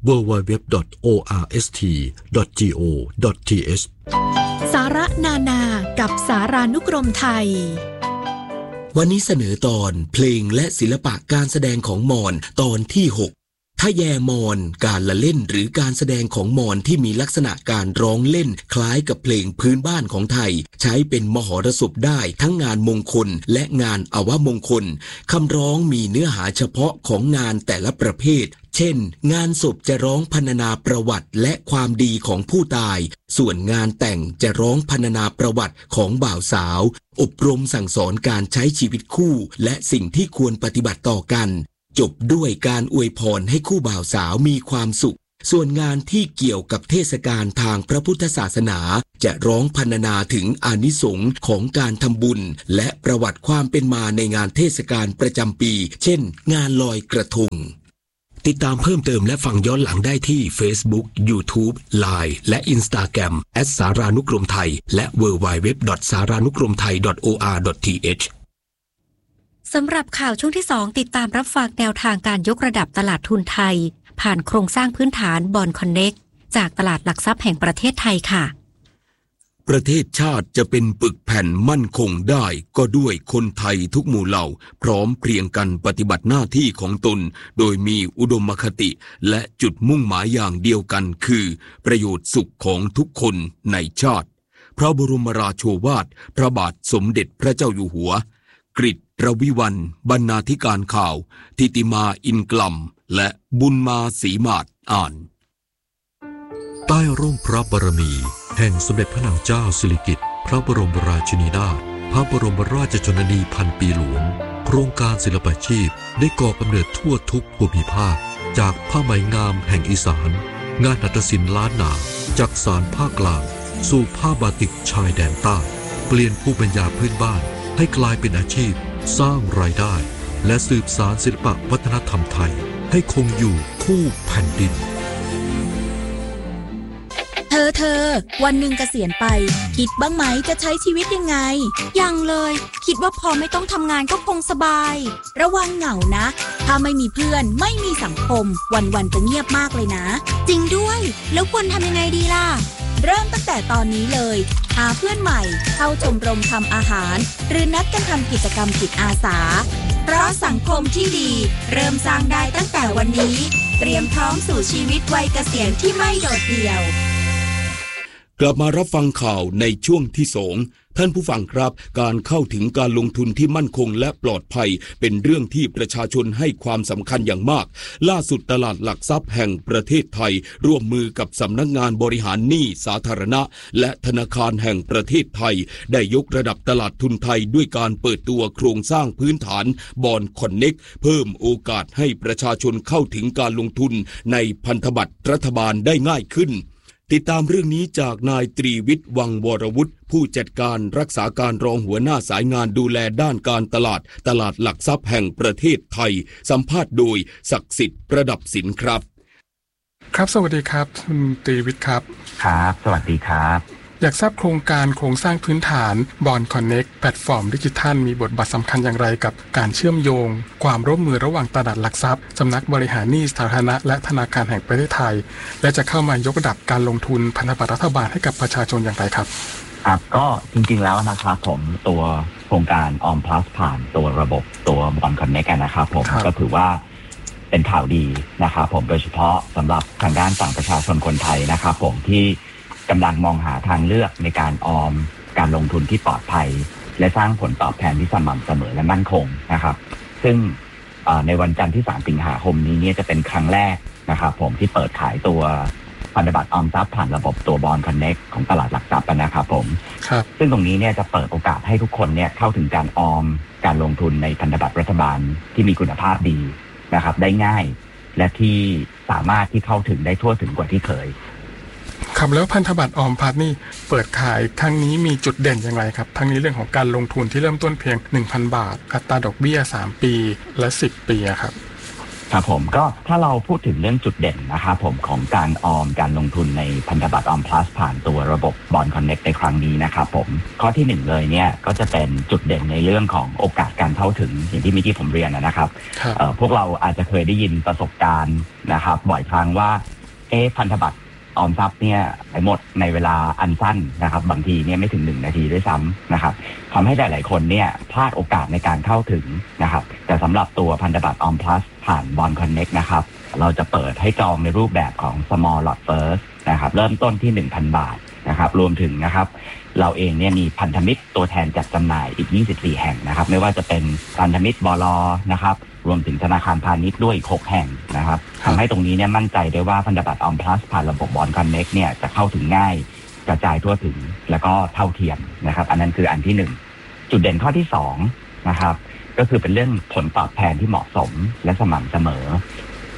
www.orst.go.th สาระนานากับสารานุกรมไทยวันนี้เสนอตอนเพลงและศิลปะการแสดงของมอญตอนที่6ทะแยมอญการละเล่นหรือการแสดงของมอญที่มีลักษณะการร้องเล่นคล้ายกับเพลงพื้นบ้านของไทยใช้เป็นมหรสพได้ทั้งงานมงคลและงานอวมงคลคำร้องมีเนื้อหาเฉพาะของงานแต่ละประเภทเช่นงานศพจะร้องพรรณนาประวัติและความดีของผู้ตายส่วนงานแต่งจะร้องพรรณนาประวัติของบ่าวสาวอบรมสั่งสอนการใช้ชีวิตคู่และสิ่งที่ควรปฏิบัติต่อกันจบด้วยการอวยพรให้คู่บ่าวสาวมีความสุขส่วนงานที่เกี่ยวกับเทศกาลทางพระพุทธศาสนาจะร้องพรรณนาถึงอานิสงส์ของการทำบุญและประวัติความเป็นมาในงานเทศกาลประจำปีเช่นงานลอยกระทงติดตามเพิ่มเติมและฟังย้อนหลังได้ที่ Facebook, YouTube, Line และ Instagram @ สารานุกรมไทยและ www.saranukromthai.or.th สำหรับข่าวช่วงที่ 2ติดตามรับฟังแนวทางการยกระดับตลาดทุนไทยผ่านโครงสร้างพื้นฐานบอนคอนเน็กจากตลาดหลักทรัพย์แห่งประเทศไทยค่ะประเทศชาติจะเป็นปึกแผ่นมั่นคงได้ก็ด้วยคนไทยทุกหมู่เหล่าพร้อมเพรียงกันปฏิบัติหน้าที่ของตนโดยมีอุดมคติและจุดมุ่งหมายอย่างเดียวกันคือประโยชน์สุขของทุกคนในชาติพระบรมราโชวาทพระบาทสมเด็จพระเจ้าอยู่หัวกฤษ ระวิวรรณบรรณาธิการข่าวทิติมาอินกลัมและบุญมาศรีมาศอ่านใต้ร่มพระบารมีแห่งสมเด็จพระนางเจ้าสิริกิติ์พระบรมราชินีนาถพระบรมราชชนนีพันปีหลวงโครงการศิลปาชีพได้ก่อกำเนิดทั่วทุกภูมิภาคจากผ้าไหมงามแห่งอีสานงานหัตถศิลป์ล้านนาจากสานภาคกลางสู่ผ้าบาติกชายแดนใต้เปลี่ยนภูมิปัญญาพื้นบ้านให้กลายเป็นอาชีพสร้างรายได้และสืบสานศิลปวัฒนธรรมไทยให้คงอยู่คู่แผ่นดินเธอวันหนึ่งเกษียณไปคิดบ้างไหมจะใช้ชีวิตยังไงยังเลยคิดว่าพอไม่ต้องทำงานก็คงสบายระวังเหงานะถ้าไม่มีเพื่อนไม่มีสังคมวันๆจะเงียบมากเลยนะจริงด้วยแล้วควรทำยังไงดีล่ะเริ่มตั้งแต่ตอนนี้เลยหาเพื่อนใหม่เข้าชมรมทำอาหารหรือนัดกันทำกิจกรรมจิตอาสาเพราะสังคมที่ดีเริ่มสร้างได้ตั้งแต่วันนี้เตรียมพร้อมสู่ชีวิตวัยเกษียณที่ไม่โดดเดี่ยวกลับมารับฟังข่าวในช่วงที่ 2ท่านผู้ฟังครับการเข้าถึงการลงทุนที่มั่นคงและปลอดภัยเป็นเรื่องที่ประชาชนให้ความสำคัญอย่างมากล่าสุดตลาดหลักทรัพย์แห่งประเทศไทยร่วมมือกับสำนักงานบริหารหนี้สาธารณะและธนาคารแห่งประเทศไทยได้ยกระดับตลาดทุนไทยด้วยการเปิดตัวโครงสร้างพื้นฐานบอนด์คอนเน็กเพิ่มโอกาสให้ประชาชนเข้าถึงการลงทุนในพันธบัตรรัฐบาลได้ง่ายขึ้นติดตามเรื่องนี้จากนายตรีวิทย์วังวรวุฒิผู้จัดการรักษาการรองหัวหน้าสายงานดูแลด้านการตลาดหลักทรัพย์แห่งประเทศไทยสัมภาษณ์โดยศักดิ์สิทธิ์ประดับสินครับครับสวัสดีครับคุณตรีวิทย์ครับครับสวัสดีครับอยากทราบโครงการโครงสร้างพื้นฐานบอนด์คอนเน็กแพลตฟอร์มดิจิทัลมีบทบาทสำคัญอย่างไรกับการเชื่อมโยงความร่วมมือระหว่างตลาดหลักทรัพย์สำนักบริหารหนี้สาธารณะและธนาคารแห่งประเทศไทยและจะเข้ามายกระดับการลงทุนพันธบัตรรัฐบาลให้กับประชาชนอย่างไรครับครับก็จริงๆแล้วนะครับผมตัวโครงการออมพลัสผ่านตัวระบบตัวบอนด์คอนเน็กนะครับผมก็ถือว่าเป็นข่าวดีนะครับผมโดยเฉพาะสำหรับทางด้านฝั่งประชาชนคนไทยนะครับผมที่กำลังมองหาทางเลือกในการออมการลงทุนที่ปลอดภัยและสร้างผลตอบแทนที่สม่ำเสมอและมั่นคงนะครับซึ่งในวันจันทร์ที่3 สิงหาคมนี้เนี่ยจะเป็นครั้งแรกนะครับผมที่เปิดขายตัวพันธบัตรออมทรัพย์ผ่านระบบตัวบอนด์คอนเน็กของตลาดหลักทรัพย์นะครับผมซึ่งตรงนี้เนี่ยจะเปิดโอกาสให้ทุกคนเนี่ยเข้าถึงการออมการลงทุนในพันธบัตรรัฐบาลที่มีคุณภาพดีนะครับได้ง่ายและที่สามารถที่เข้าถึงได้ทั่วถึงกว่าที่เคยครับแล้วพันธบัตรออมพัฒน์นี่เปิดขายครั้งนี้มีจุดเด่นอย่างไรครับทั้งนี้เรื่องของการลงทุนที่เริ่มต้นเพียง 1,000 บาทอัตราดอกเบี้ย3 ปีและ10 ปีครับครับผมก็ถ้าเราพูดถึงเรื่องจุดเด่นนะครับผมของการออมการลงทุนในพันธบัตรออมพลัสผ่านตัวระบบบอนด์คอนเน็กในครั้งนี้นะครับผมข้อที่1เลยเนี่ยก็จะเป็นจุดเด่นในเรื่องของโอกาสการเข้าถึงอย่างที่เมื่อกี้ผมเรียนนะครับพวกเราอาจจะเคยได้ยินประสบการณ์นะครับบ่อยครั้งว่าพันธบัตรออมทรัพย์เนี่ยหมดในเวลาอันสั้นนะครับบางทีเนี่ยไม่ถึง1 นาทีด้วยซ้ำนะครับทำให้หลายๆคนเนี่ยพลาดโอกาสในการเข้าถึงนะครับแต่สำหรับตัวพันธบัตรออมพลัสผ่านบอนด์คอนเน็กนะครับเราจะเปิดให้จองในรูปแบบของ small lot first นะครับเริ่มต้นที่ 1,000 บาทนะครับรวมถึงนะครับเราเองเนี่ยมีพันธมิตรตัวแทนจัดจำหน่ายอีก24 แห่งนะครับไม่ว่าจะเป็นพันธมิตรบล.นะครับรวมถึงธนาคารพาณิชย์ด้วยอีก6 แห่งนะครับทำให้ตรงนี้เนี่ยมั่นใจได้ว่าพันธบัตรออมพลัสผ่านระบบบอนด์คอนเน็กเนี่ยจะเข้าถึงง่ายกระจายทั่วถึงแล้วก็เท่าเทียมนะครับอันนั้นคืออันที่1จุดเด่นข้อที่2นะครับก็คือเป็นเรื่องผลตอบแทนที่เหมาะสมและสม่ำเสมอ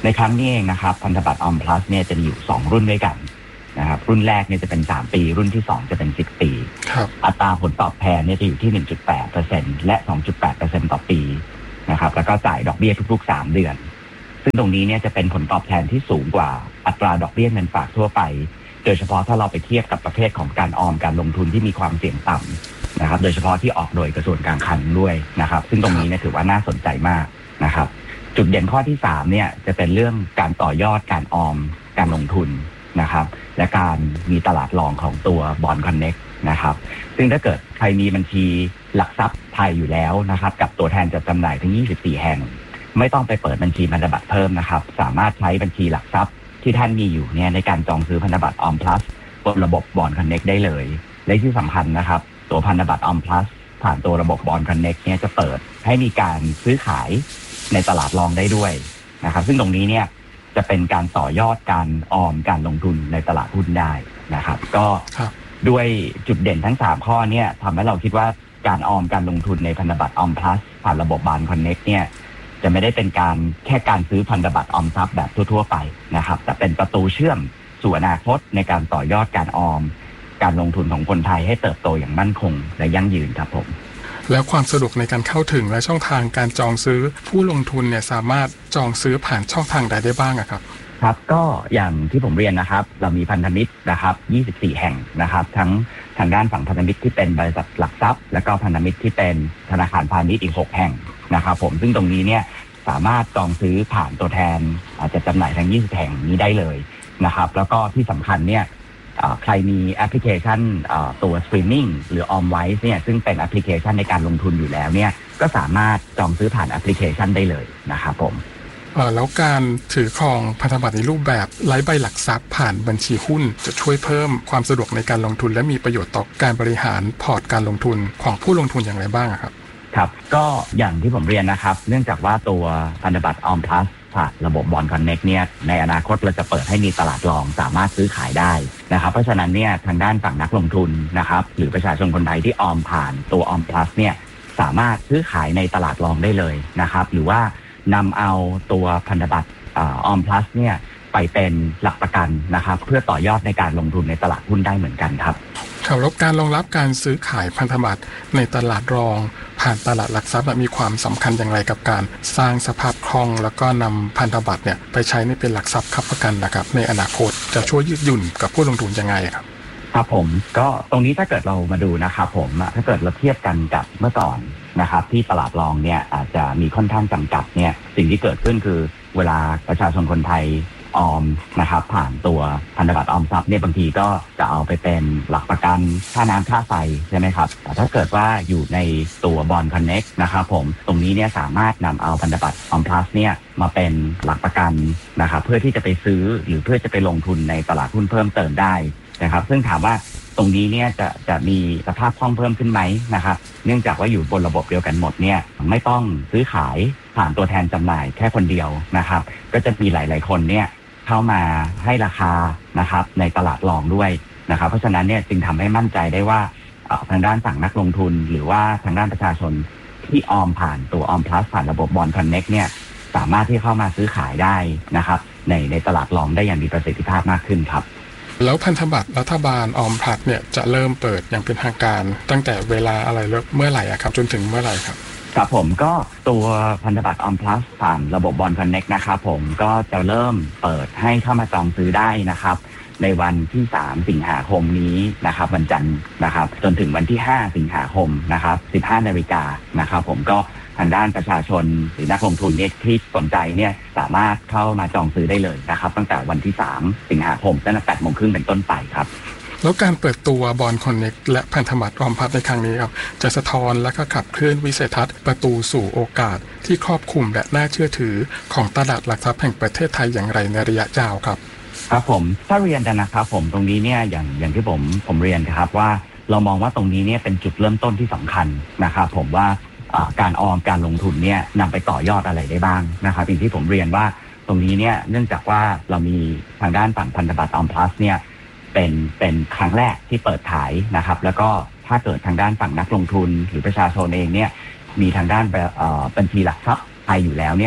ในครั้งนี้เองนะครับพันธบัตรออมพลัสเนี่ยจะมีอยู่2รุ่นด้วยกันนะครับรุ่นแรกเนี่ยจะเป็น3ปีรุ่นที่2จะเป็น10ปีอัตราผลตอบแทนเนี่ยจะอยู่ที่ 1.8% และ 2.8% ต่อปีนะครับแล้วก็จ่ายดอกเบี้ยทุกๆ3เดือนซึ่งตรงนี้เนี่ยจะเป็นผลตอบแทนที่สูงกว่าอัตราดอกเบี้ยเงินฝากทั่วไปโดยเฉพาะถ้าเราไปเทียบกับประเภทของการออมการลงทุนที่มีความเสี่ยงต่ำนะครับโดยเฉพาะที่ออกโดยกระทรวงการคลังด้วยนะครับซึ่งตรงนี้เนี่ยถือว่าน่าสนใจมากนะครับจุดเด่นข้อที่3เนี่ยจะเป็นเรื่องการต่อยอดการออมการลงทุนนะครับและการมีตลาดรองของตัว Bond Connect นะครับซึ่งถ้าเกิดใครมีบัญชีหลักทรัพย์ไทยอยู่แล้วนะครับกับตัวแทนจัดจำหน่ายทั้ง24แห่งไม่ต้องไปเปิดบัญชีพันธบัตรเพิ่มนะครับสามารถใช้บัญชีหลักทรัพย์ที่ท่านมีอยู่เนี่ยในการจองซื้อพันธบัตรออมพลัสบนระบบ Bond Connect ได้เลยและที่สำคัญนะครับตัวพันธบัตรออมพลัสผ่านตัวระบบ Bond Connect เนี่ยจะเปิดให้มีการซื้อขายในตลาดรองได้ด้วยนะครับซึ่งตรงนี้เนี่ยจะเป็นการต่อยอดการออมการลงทุนในตลาดหุ้นได้นะครับก็ด้วยจุดเด่นทั้ง3ข้อเนี่ยทำให้เราคิดว่าการออมการลงทุนในพันธบัตรออมพลัสผ่านระบบ Bond Connect เนี่ยจะไม่ได้เป็นแค่การซื้อพันธบัตรออมทรัพย์แบบทั่วๆไปนะครับแต่เป็นประตูเชื่อมสู่อนาคตในการต่อยอดการออมการลงทุนของคนไทยให้เติบโตอย่างมั่นคงและยั่งยืนครับผมแล้วความสะดวกในการเข้าถึงและช่องทางการจองซื้อผู้ลงทุนเนี่ยสามารถจองซื้อผ่านช่องทางใดได้บ้างครับครับก็อย่างที่ผมเรียนนะครับเรามีพันธมิตรนะครับ24แห่งนะครับทั้งทางด้านฝั่งพันธมิตรที่เป็นบริษัทหลักทรัพย์และก็พันธมิตรที่เป็นธนาคารพาณิชย์อีก6แห่งนะครับผมซึ่งตรงนี้เนี่ยสามารถจองซื้อผ่านตัวแทนจัดจำหน่ายทั้ง20แห่งนี้ได้เลยนะครับแล้วก็ที่สำคัญเนี่ยใครมีแอปพลิเคชันตัวสตรีมมิ่งหรือ Omwise เนี่ยซึ่งเป็นแอปพลิเคชันในการลงทุนอยู่แล้วเนี่ยก็สามารถจองซื้อผ่านแอปพลิเคชันได้เลยนะครับผมแล้วการถือครองพันธบัตรในรูปแบบไร้ใบหลักทรัพย์ผ่านบัญชีหุ้นจะช่วยเพิ่มความสะดวกในการลงทุนและมีประโยชน์ต่อการบริหารพอร์ตการลงทุนของผู้ลงทุนอย่างไรบ้างครับครับก็อย่างที่ผมเรียนนะครับเนื่องจากว่าตัวพันธบัตรออมพลัสผ่านระบบ Bond Connect เนี่ยในอนาคตเราจะเปิดให้มีตลาดรองสามารถซื้อขายได้นะครับเพราะฉะนั้นเนี่ยทางด้านฝั่งนักลงทุนนะครับหรือประชาชนคนไทยที่ออมผ่านตัวออมพลัสเนี่ยสามารถซื้อขายในตลาดรองได้เลยนะครับหรือว่านำเอาตัวพันธบัตรออมพลัสเนี่ยไปเป็นหลักประกันนะครับเพื่อต่อยอดในการลงทุนในตลาดหุ้นได้เหมือนกันครับครับแล้วการรองรับการซื้อขายพันธบัตรในตลาดรองผ่านตลาดหลักทรัพย์มีความสำคัญอย่างไรกับการสร้างสภาพคล่องแล้วก็นำพันธบัตรเนี่ยไปใช้ในเป็นหลักทรัพย์ค้ำประกันนะครับในอนาคตจะช่วยยืดหยุ่นกับผู้ลงทุนยังไงครับครับผมก็ตรงนี้ถ้าเกิดเรามาดูนะครับผมถ้าเกิดเราเทียบกันกับเมื่อก่อนนะครับที่ตลาดรองเนี่ยอาจจะมีค่อนข้างจำกัดเนี่ยสิ่งที่เกิดขึ้นคือเวลาประชาชนคนไทยออมนะครับผ่านตัวพันธบัตรออมทรัพย์เนี่ยบางทีก็จะเอาไปเป็นหลักประกันค่าน้ำค่าไฟใช่ไหมครับแต่ถ้าเกิดว่าอยู่ในตัว Bond Connect นะครับผมตรงนี้เนี่ยสามารถนำเอาพันธบัตรออมพลัสเนี่ยมาเป็นหลักประกันนะครับเพื่อที่จะไปซื้อหรือเพื่อจะไปลงทุนในตลาดหุ้นเพิ่มเติมได้นะครับซึ่งถามว่าตรงนี้เนี่ยจะมีสภาพคล่องเพิ่มขึ้นไหมนะครับเนื่องจากว่าอยู่บนระบบเดียวกันหมดเนี่ยไม่ต้องซื้อขายผ่านตัวแทนจำหน่ายแค่คนเดียวนะครับก็จะมีหลายๆคนเนี่ยเข้ามาให้ราคานะครับในตลาดรองด้วยนะครับเพราะฉะนั้นเนี่ยจึงทำให้มั่นใจได้ว่าทางด้านฝั่งนักลงทุนหรือว่าทางด้านประชาชนที่ออมผ่านตัวออมพลัสผ่านระบบ Bond Connect เนี่ยสามารถที่เข้ามาซื้อขายได้นะครับในตลาดรองได้อย่างมีประสิทธิภาพมากขึ้นครับแล้วพันธบัตรรัฐบาลออมพลัสเนี่ยจะเริ่มเปิดอย่างเป็นทางการตั้งแต่เวลาอะไรเมื่อไหร่ครับจนถึงเมื่อไหร่ครับครับผมก็ตัวพันธบัตรออมพลัสผ่านระบบ Bond Connect นะครับผมก็จะเริ่มเปิดให้เข้ามาจองซื้อได้นะครับในวันที่3สิงหาคมนี้นะครับวันจันทร์นะครับจนถึงวันที่5สิงหาคมนะครับ 15:00 น.นะครับผมก็ทางด้านประชาชนหรือนักลงทุนเนี่ยที่สนใจเนี่ยสามารถเข้ามาจองซื้อได้เลยนะครับตั้งแต่วันที่3สิงหาคมตั้งแต่ 8:30 น.เป็นต้นไปครับแล้วการเปิดตัว Bond Connect และพันธบัตรออมพลัสในครั้งนี้ครับจะสะท้อนและก็ขับเคลื่อนวิสัยทัศน์ประตูสู่โอกาสที่ครอบคลุมและน่าเชื่อถือของตลาดหลักทรัพย์แห่งประเทศไทยอย่างไรในระยะยาวครับครับผมถ้าเรียนกันนะครับผมตรงนี้เนี่ยอย่างที่ผมเรียนครับว่าเรามองว่าตรงนี้เนี่ยเป็นจุดเริ่มต้นที่สำคัญนะครับผมว่าการออมการลงทุนเนี่ยนำไปต่อยอดอะไรได้บ้างนะครับอย่างที่ผมเรียนว่าตรงนี้เนี่ยเนื่องจากว่าเรามีทางด้านฝั่งพันธบัตรออมพลัสเนี่ยเป็นครั้งแรกที่เปิดขายนะครับแล้วก็ถ้าเกิดทางด้านฝั่งนักลงทุนหรือประชาชนเองเนี่ยมีทางด้านบัญชีหลักทรัพย์ไทยอยู่แล้วเนี่ย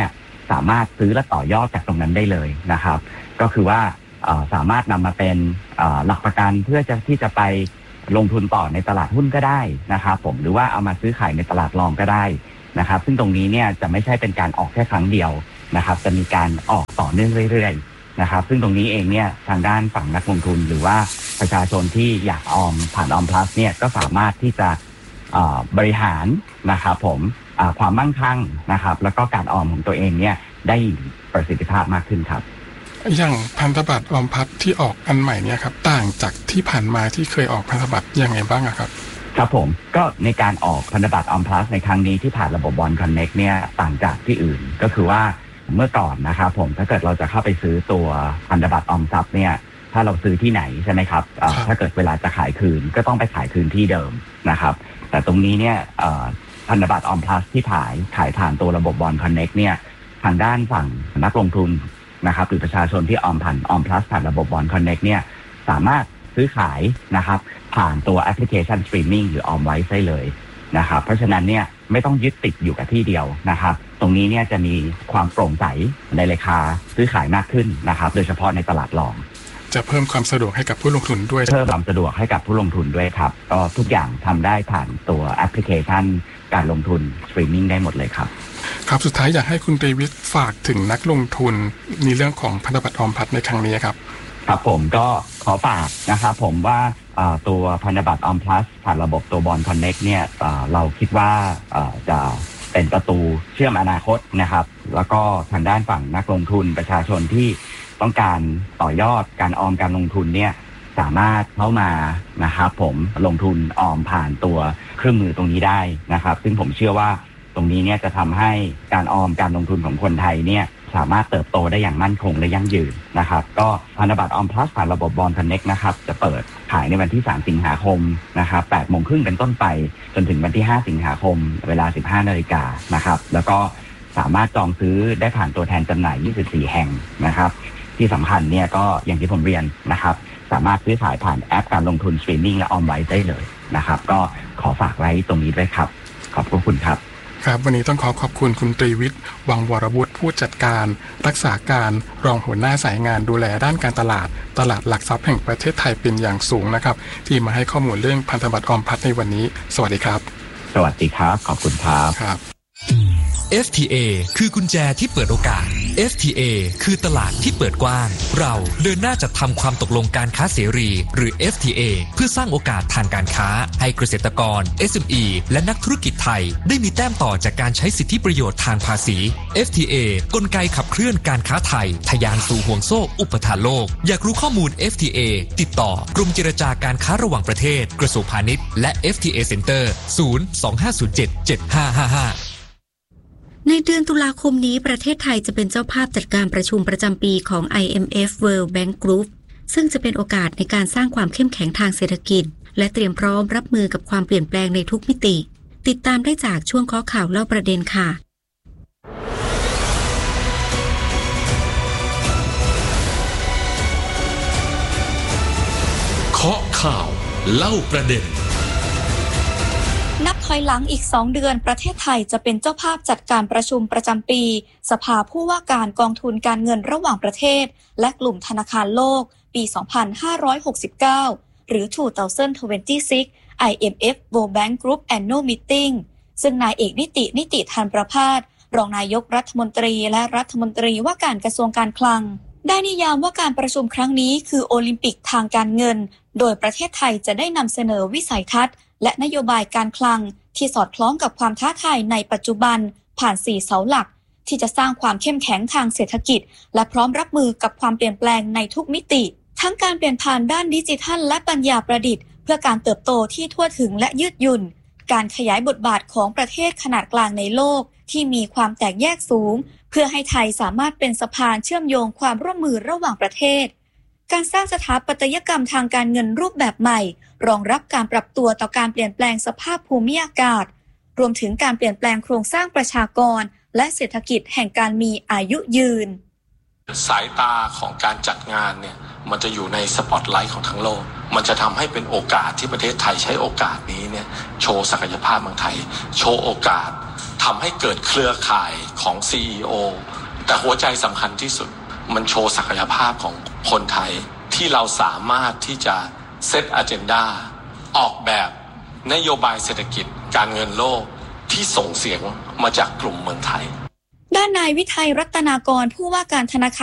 สามารถซื้อและต่อยอดจากตรงนั้นได้เลยนะครับก็คือว่าสามารถนำมาเป็นหลักประกันเพื่อที่จะไปลงทุนต่อในตลาดหุ้นก็ได้นะครับผมหรือว่าเอามาซื้อขายในตลาดรองก็ได้นะครับซึ่งตรงนี้เนี่ยจะไม่ใช่เป็นการออกแค่ครั้งเดียวนะครับจะมีการออกต่อเนื่องเรื่อยๆนะครับซึ่งตรงนี้เองเนี่ยทางด้านฝั่งนักลงทุนหรือว่าประชาชนที่อยากออมผ่านออมพลัสเนี่ยก็สามารถที่จะบริหารนะครับผมความมั่งคั่งนะครับแล้วก็การออมของตัวเองเนี่ยได้ประสิทธิภาพมากขึ้นครับอย่างพันธบัตรออมพลัสที่ออกอันใหม่เนี่ยครับต่างจากที่ผ่านมาที่เคยออกพันธบัตรยังไงบ้างครับครับผมก็ในการออกพันธบัตรออมพลัสในครั้งนี้ที่ผ่านระบบบอนด์คอนเน็กเนี่ยต่างจากที่อื่นก็คือว่าเมื่อก่อนนะครับผมถ้าเกิดเราจะเข้าไปซื้อตัวพันธบัตรออมทรัพย์เนี่ยถ้าเราซื้อที่ไหนใช่ไหมครับถ้าเกิดเวลาจะขายคืนก็ต้องไปขายคืนที่เดิมนะครับแต่ตรงนี้เนี่ยพันธบัตรออมพลัสที่ขายผ่านตัวระบบบอนด์คอนเน็กเนี่ยทางด้านฝั่งนักลงทุนนะครับหรือประชาชนที่ออมผ่านออมพลัสผ่านระบบบอนด์คอนเน็กเนี่ยสามารถซื้อขายนะครับผ่านตัวแอปพลิเคชันสตรีมมิ่งหรือออมไว้ได้เลยนะครับเพราะฉะนั้นเนี่ยไม่ต้องยึดติดอยู่กับที่เดียวนะครับตรงนี้เนี่ยจะมีความโปร่งใสในราคาซื้อขายมากขึ้นนะครับโดยเฉพาะในตลาดรองจะเพิ่มความสะดวกให้กับผู้ลงทุนด้วยเพิ่มความสะดวกให้กับผู้ลงทุนด้วยครับก็ทุกอย่างทำได้ผ่านตัวแอปพลิเคชันการลงทุนสตรีมมิ่งได้หมดเลยครับครับสุดท้ายอยากให้คุณตรีวิทย์ฝากถึงนักลงทุนในเรื่องของพันธบัตรออมพลัสในครั้งนี้ครับครับผมก็ขอฝากนะครับผมว่าตัวพันธบัตรออมพลัสผ่านระบบตัวบอนด์คอนเน็กเนี่ยเราคิดว่าจะเป็นประตูเชื่อมอนาคตนะครับแล้วก็ทางด้านฝั่งนักลงทุนประชาชนที่ต้องการต่อยอดการออมการลงทุนเนี่ยสามารถเข้ามานะครับผมลงทุนออมผ่านตัวเครื่องมือตรงนี้ได้นะครับซึ่งผมเชื่อว่าตรงนี้เนี่ยจะทำให้การออมการลงทุนของคนไทยเนี่ยสามารถเติบโตได้อย่างมั่นคงและยั่งยืนนะครับก็พันธบัตรออมพลัสผ่านระบบบอนด์คอนเน็กนะครับจะเปิดขายในวันที่3สิงหาคมนะครับ 8:30 น.เป็นต้นไปจนถึงวันที่5สิงหาคมเวลา 15:00 น.นะครับแล้วก็สามารถจองซื้อได้ผ่านตัวแทนจำหน่าย24แห่งนะครับที่สำคัญเนี่ยก็อย่างที่ผมเรียนนะครับสามารถซื้อขายผ่านแอปการลงทุนสตรีมมิ่งและออมไว้ได้เลยนะครับก็ขอฝากไว้ตรงนี้ด้วยครับขอบคุณครับครับวันนี้ต้องขอบคุณคุณตรีวิทย์วังวรวุฒิผู้จัดการรักษาการรองหัวหน้าสายงานดูแลด้านการตลาดหลักทรัพย์แห่งประเทศไทยเป็นอย่างสูงนะครับที่มาให้ข้อมูลเรื่องพันธบัตรออมพลัสในวันนี้สวัสดีครับสวัสดีครับขอบคุณครับ FTA คือกุญแจที่เปิดโอกาส FTA คือตลาดที่เปิดกว้างเราเดินหน้าจัดทำความตกลงการค้าเสรีหรือ FTA เพื่อสร้างโอกาสทางการค้าให้เกษตรกร SME และนักธุรกิจไทยได้มีแต้มต่อจากการใช้สิทธิประโยชน์ทางภาษี FTA กลไกขับเคลื่อนการค้าไทยทะยานสู่ห่วงโซ่อุปทานโลกอยากรู้ข้อมูล FTA ติดต่อกรมเจรจาการค้าระหว่างประเทศกระทรวงพาณิชย์และ FTA Center 025077555 ในเดือนตุลาคมนี้ประเทศไทยจะเป็นเจ้าภาพจัดการประชุมประจำปีของ IMF World Bank Group ซึ่งจะเป็นโอกาสในการสร้างความเข้มแข็งทางเศรษฐกิจและเตรียมพร้อมรับมือกับความเปลี่ยนแปลงในทุกมิติติดตามได้จากช่วงข้อข่าวเล่าประเด็นค่ะข้อข่าวเล่าประเด็นนับถอยหลังอีก2เดือนประเทศไทยจะเป็นเจ้าภาพจัดการประชุมประจำปีสภาผู้ว่าการกองทุนการเงินระหว่างประเทศและกลุ่มธนาคารโลกปี 2569 หรือ 2026 IMF World Bank Group Annual Meeting ซึ่งนายเอกนิติธันประภาสรองนายกรัฐมนตรีและรัฐมนตรีว่าการกระทรวงการคลังได้นิยามว่าการประชุมครั้งนี้คือโอลิมปิกทางการเงินโดยประเทศไทยจะได้นำเสนอวิสัยทัศน์และนโยบายการคลังที่สอดคล้องกับความท้าทายในปัจจุบันผ่าน4เสาหลักที่จะสร้างความเข้มแข็งทางเศรษฐกิจและพร้อมรับมือกับความเปลี่ยนแปลงในทุกมิติทั้งการเปลี่ยนผ่านด้านดิจิทัลและปัญญาประดิษฐ์เพื่อการเติบโตที่ทั่วถึงและยืดหยุ่นการขยายบทบาทของประเทศขนาดกลางในโลกที่มีความแตกแยกสูงเพื่อให้ไทยสามารถเป็นสะพานเชื่อมโยงความร่วมมือระหว่างประเทศการสร้างสถาปัตยกรรมทางการเงินรูปแบบใหม่รองรับการปรับตัวต่อการเปลี่ยนแปลงสภาพภูมิอากาศรวมถึงการเปลี่ยนแปลงโครงสร้างประชากรและเศรษฐกิจแห่งการมีอายุยืนสายตาของการจัดงานเนี่ยมันจะอยู่ในสปอตไลท์ของทั้งโลกมันจะทำให้เป็นโอกาสที่ประเทศไทยใช้โอกาสนี้เนี่ยโชว์ศักยภาพเมืองไทยโชว์โอกาสทำให้เกิดเครือข่ายของ CEO แต่หัวใจสำคัญที่สุดมันโชว์ศักยภาพของคนไทยที่เราสามารถที่จะเซตอเจนดาออกแบบนโยบายเศรษฐกิจการเงินโลกที่ส่งเสียงมาจากกลุ่มเมืองไทยด้านนายวิทัยรัตนากรผู้ว่าการธนาคาร